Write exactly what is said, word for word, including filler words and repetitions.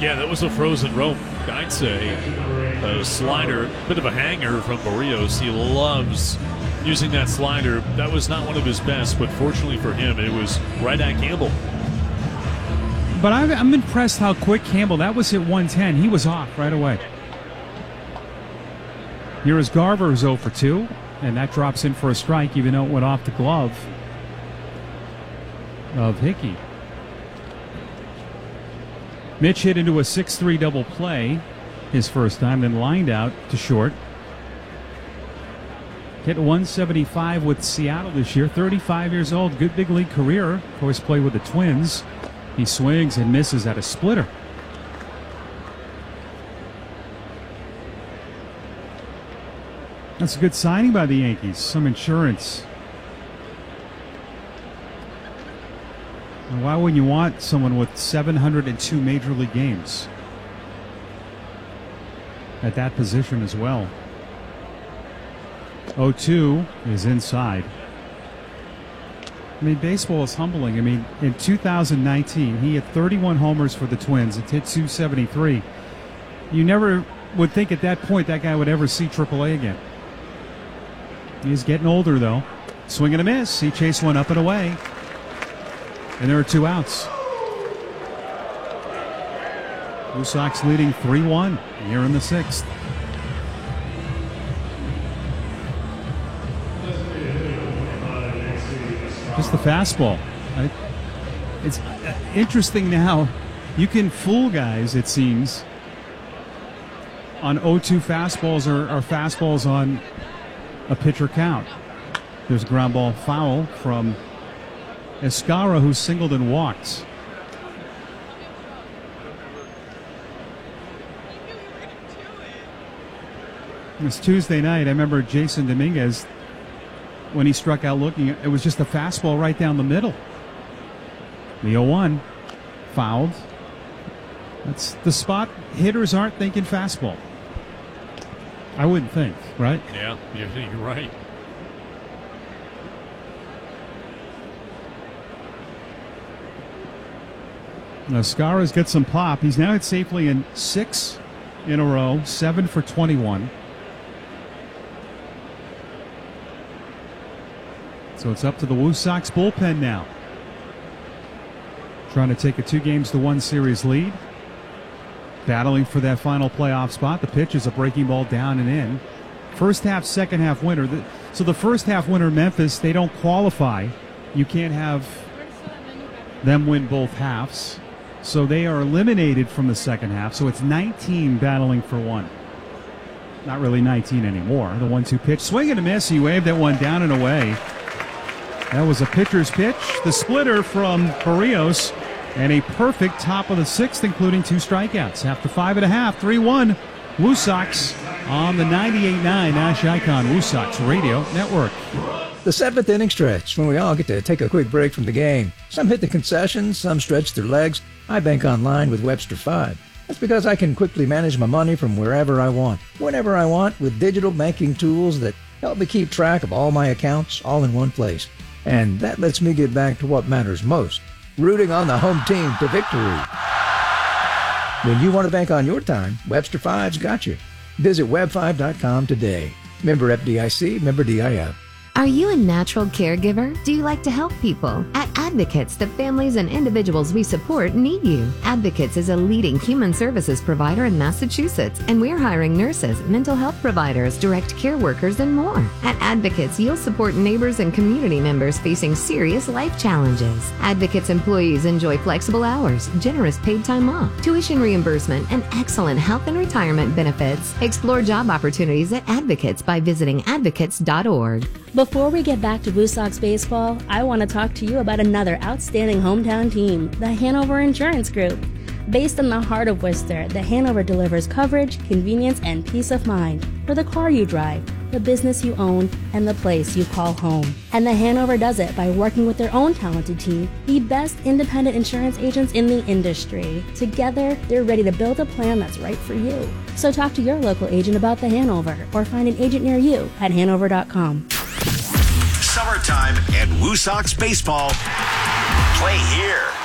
Yeah, that was a frozen rope. I'd say a slider, bit of a hanger from Barrios. He loves using that slider. That was not one of his best, but fortunately for him, it was right at Campbell. But I'm, I'm impressed how quick Campbell, that was at one ten. He was off right away. Here is Garver, who's oh for two, and that drops in for a strike, even though it went off the glove of Hickey. Mitch hit into a six three double play his first time, then lined out to short. Hit one seventy-five with Seattle this year, thirty-five years old, good big league career. Of course, played with the Twins. He swings and misses at a splitter. That's a good signing by the Yankees, some insurance. And why wouldn't you want someone with seven hundred two major league games at that position as well? oh two is inside. I mean, baseball is humbling. I mean, in two thousand nineteen, he had thirty-one homers for the Twins. It hit two seventy-three. You never would think at that point that guy would ever see triple A again. He's getting older, though. Swing and a miss. He chased one up and away. And there are two outs. Blue Sox leading three one here in the sixth. Just the fastball. I, it's interesting now. You can fool guys, it seems, on oh two fastballs or, or fastballs on a pitcher count. There's a ground ball foul from Escara, who singled and walked. It was Tuesday night. I remember Jason Dominguez, when he struck out looking, it was just a fastball right down the middle. The oh one fouled. That's the spot hitters aren't thinking fastball. I wouldn't think, right? Yeah, you're, you're right. Now, Scarra's got some pop. He's now hit safely in six in a row, seven for twenty-one. So it's up to the Woo Sox bullpen now. Trying to take a two games to one series lead. Battling for that final playoff spot. The pitch is a breaking ball down and in. First half, second half winner. So the first half winner, Memphis, they don't qualify. You can't have them win both halves. So they are eliminated from the second half. So it's nineteen battling for one. Not really nineteen anymore. The one two pitch. Swing and a miss. He waved that one down and away. That was a pitcher's pitch. The splitter from Barrios. And a perfect top of the sixth, including two strikeouts. After five and a half, three one. Woo Sox on the ninety-eight point nine Nash Icon Woo Sox Radio Network. The seventh inning stretch, when we all get to take a quick break from the game. Some hit the concessions, some stretch their legs. I bank online with Webster five. That's because I can quickly manage my money from wherever I want, whenever I want, with digital banking tools that help me keep track of all my accounts all in one place. And that lets me get back to what matters most, rooting on the home team to victory. When you want to bank on your time, Webster five's got you. Visit web five dot com today. Member F D I C, member D I F. Are you a natural caregiver? Do you like to help people? At Advocates, the families and individuals we support need you. Advocates is a leading human services provider in Massachusetts, and we're hiring nurses, mental health providers, direct care workers, and more. At Advocates, you'll support neighbors and community members facing serious life challenges. Advocates employees enjoy flexible hours, generous paid time off, tuition reimbursement, and excellent health and retirement benefits. Explore job opportunities at Advocates by visiting advocates dot org. Before we get back to Woo Sox baseball, I want to talk to you about another outstanding hometown team, the Hanover Insurance Group. Based in the heart of Worcester, the Hanover delivers coverage, convenience, and peace of mind for the car you drive, the business you own, and the place you call home. And the Hanover does it by working with their own talented team, the best independent insurance agents in the industry. Together, they're ready to build a plan that's right for you. So talk to your local agent about the Hanover, or find an agent near you at hanover dot com. Summertime and Woo Sox baseball. Play here.